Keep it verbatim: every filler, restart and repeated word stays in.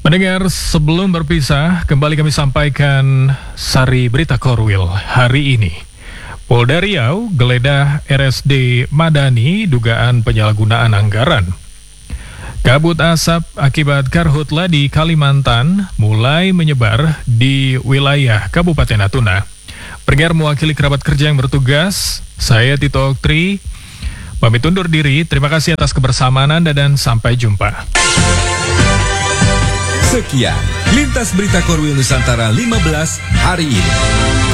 Pendengar, sebelum berpisah, kembali kami sampaikan sari berita Korwil hari ini. Polda Riau geledah R S D Madani dugaan penyalahgunaan anggaran. Kabut asap akibat karhutla di Kalimantan mulai menyebar di wilayah Kabupaten Natuna. Pendengar, mewakili kerabat kerja yang bertugas, saya Tito Oktri, pamit undur diri. Terima kasih atas kebersamaan Anda dan sampai jumpa. Sekian Lintas Berita Korwil Nusantara lima belas hari ini.